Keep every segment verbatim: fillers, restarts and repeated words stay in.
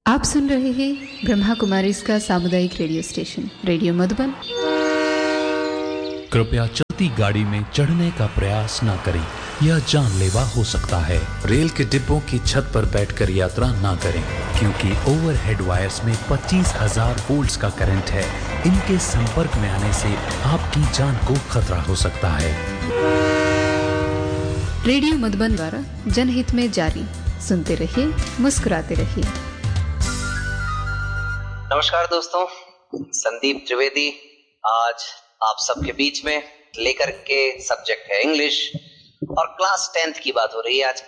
आप सुन रहे हैं ब्रह्मा कुमारी इसका सामुदायिक रेडियो स्टेशन रेडियो मधुबन। कृपया चलती गाड़ी में चढ़ने का प्रयास न करें, यह जानलेवा हो सकता है। रेल के डिब्बों की छत पर बैठकर यात्रा न करें, क्योंकि ओवरहेड वायर्स में पच्चीस हजार वोल्ट्स का करंट है। इनके संपर्क में आने से आपकी जान को खतरा हो सकता है। रेडियो मधुबन द्वारा जनहित में जारी। सुनते रहिए, मुस्कुराते रहिए। नमस्कार दोस्तों, संदीप त्रिवेदी आज आप सबके बीच में लेकर के सब्जेक्ट है इंग्लिश और क्लास टेंथ की बात हो रही है आज।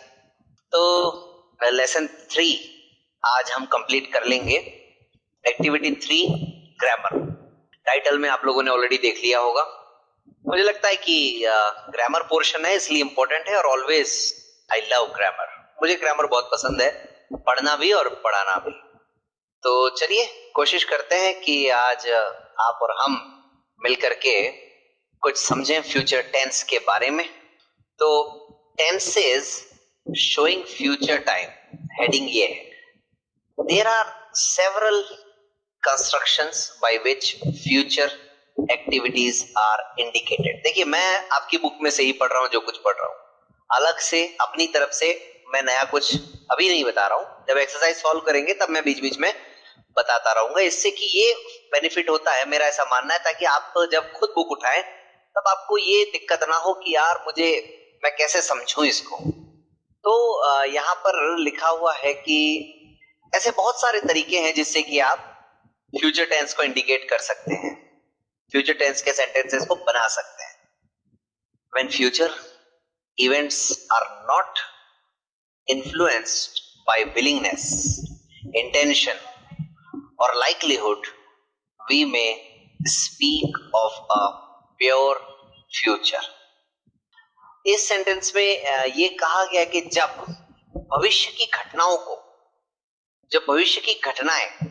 तो लेसन थ्री आज हम कंप्लीट कर लेंगे। Activity three grammar. टाइटल में आप लोगों ने ऑलरेडी देख लिया होगा। मुझे लगता है कि ग्रामर पोर्शन है इसलिए इंपॉर्टेंट है और ऑलवेज आई लव ग्रामर। मुझे ग्रामर बहुत पसंद है, पढ़ना भी और पढ़ाना भी। तो चलिए कोशिश करते हैं कि आज आप और हम मिलकर के कुछ समझें फ्यूचर टेंस के बारे में। तो tenses showing future time, heading ये है। There are several constructions by which future activities are indicated. देखिए, मैं आपकी बुक में से ही पढ़ रहा हूं जो कुछ पढ़ रहा हूं, अलग से अपनी तरफ से मैं नया कुछ अभी नहीं बता रहा हूं। जब एक्सरसाइज सॉल्व करेंगे तब मैं बीच बीच में बताता रहूंगा। इससे कि ये बेनिफिट होता है, मेरा ऐसा मानना है, ताकि आप जब खुद बुक उठाएं तब आपको ये दिक्कत ना हो कि यार मुझे मैं कैसे समझूं इसको। तो यहां पर लिखा हुआ है कि ऐसे बहुत सारे तरीके हैं जिससे कि आप फ्यूचर टेंस को इंडिकेट कर सकते हैं, फ्यूचर टेंस के सेंटेंसेस को बना सकते हैं। When future events are not influenced by willingness, intention or likelihood, we may speak of a pure future. इस सेंटेंस में ये कहा गया कि जब भविष्य की घटनाओं को, जब भविष्य की घटनाएं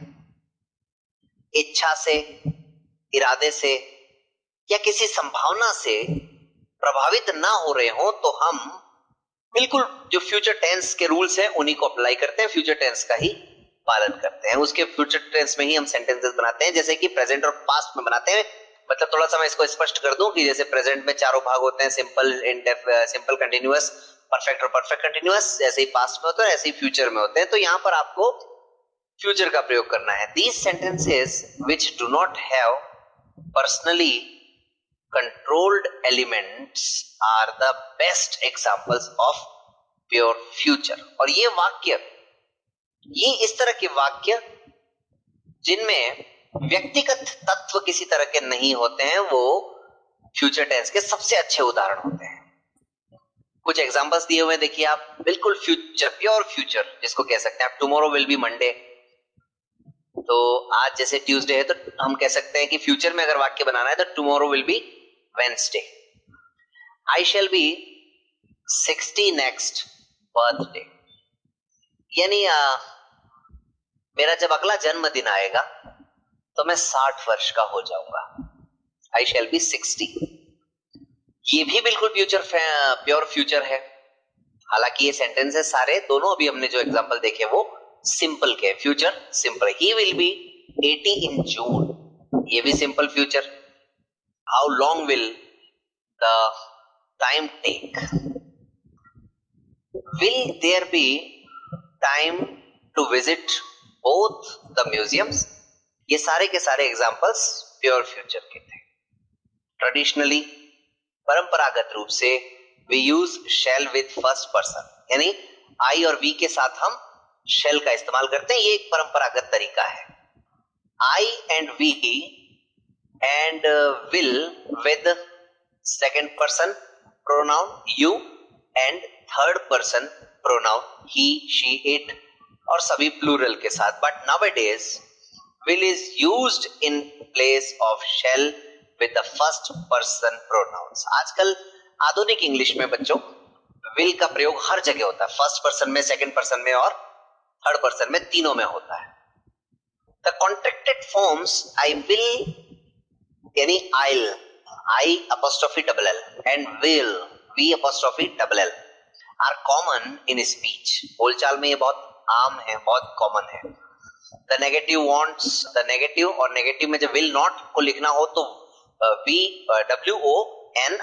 इच्छा से, इरादे से या किसी संभावना से प्रभावित ना हो रहे हो, तो हम बिल्कुल जो फ्यूचर टेंस के रूल्स हैं उन्हीं को अप्लाई करते हैं, फ्यूचर टेंस का ही पालन करते हैं। उसके फ्यूचर टेंस में ही हम सेंटेंसेस बनाते हैं, जैसे कि प्रेजेंट और पास्ट में बनाते हैं। मतलब थोड़ा सा मैं इसको स्पष्ट कर दूं कि जैसे प्रेजेंट में चारों भाग होते हैं, सिंपल, सिंपल कंटिन्यूअस, परफेक्ट और परफेक्ट कंटिन्यूअस। जैसे ही पास्ट में होता है ऐसे ही फ्यूचर में होते हैं। तो यहां पर आपको फ्यूचर का प्रयोग करना है। These sentences which do not have personally controlled elements are the best examples of pure future। और ये वाक्य, ये इस तरह के वाक्य जिनमें व्यक्तिगत तत्व किसी तरह के नहीं होते हैं, वो फ्यूचर टेंस के सबसे अच्छे उदाहरण होते हैं। कुछ एग्जांपल्स दिए हुए देखिए आप, बिल्कुल फ्यूचर, प्योर फ्यूचर जिसको कह सकते हैं आप। Tomorrow will be Monday. तो आज जैसे ट्यूसडे है तो हम कह सकते हैं कि फ्यूचर में अगर वाक्य बनाना है तो tomorrow will be Wednesday. I shall be sixty next birthday. यानी आ, मेरा जब अगला जन्मदिन आएगा तो मैं साठ वर्ष का हो जाऊंगा। I shall be sixty. ये भी बिल्कुल फ्यूचर, प्योर फ्यूचर है। हालांकि ये सेंटेंसेस सारे दोनों अभी हमने जो एग्जांपल देखे वो सिंपल के, future simple. He will be eighty in June. ये भी simple future. How long will the time take? Will there be time to visit both the museums? ये सारे के सारे एग्जांपल्स प्योर फ्यूचर के थे। ट्रेडिशनली, परंपरागत रूप से we use shall with first person, यानी I और we के साथ हम shall का इस्तेमाल करते हैं। ये एक परंपरागत तरीका है। I and we and uh, will with second person pronoun you and third person pronoun he, she, it और सभी प्लूरल के साथ। But nowadays will is used in place of shall with the first person pronouns। आजकल आधुनिक English में बच्चों will का प्रयोग हर जगह होता है, फर्स्ट पर्सन में, सेकंड पर्सन में और थर्ड पर्सन में, तीनों में होता है। The contracted forms I will यानी I'll, I apostrophe double L and will, V apostrophe double L are common in speech। बोलचाल में ये बहुत आम है, बहुत कॉमन है। The negative wants, the negative और नेगेटिव में जब विल नॉट को लिखना हो तो वी डब्ल्यू ओ एन